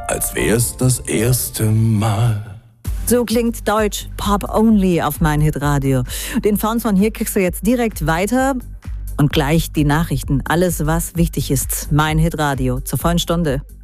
als wär's das erste Mal. So klingt Deutsch Pop Only auf mein Hitradio. Den Sound von hier kriegst du jetzt direkt weiter und gleich die Nachrichten. Alles, was wichtig ist. Mein Hitradio zur vollen Stunde.